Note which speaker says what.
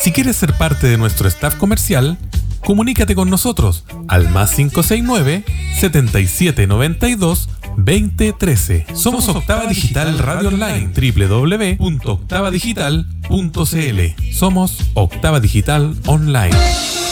Speaker 1: Si quieres ser parte de nuestro staff comercial, comunícate con nosotros al más 569-7792-2013. Somos Octava Digital Radio Online, www.octavadigital.cl. Somos Octava Digital Online.